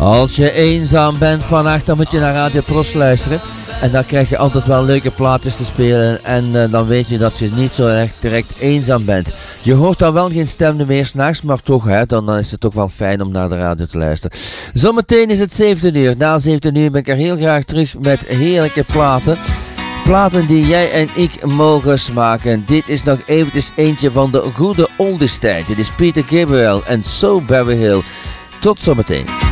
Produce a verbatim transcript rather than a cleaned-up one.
Als je eenzaam bent vannacht, dan moet je naar Radio Tros luisteren. En dan krijg je altijd wel leuke plaatjes te spelen. En uh, dan weet je dat je niet zo echt direct eenzaam bent. Je hoort dan wel geen stem meer 's nachts, maar toch, hè, dan, dan is het toch wel fijn om naar de radio te luisteren. Zometeen is het zeventien uur. Na zeventien uur ben ik er heel graag terug met heerlijke platen. Platen die jij en ik mogen smaken. Dit is nog eventjes eentje van de goede oldies tijd. Dit is Peter Gabriel en So Berry Hill. Tot zometeen.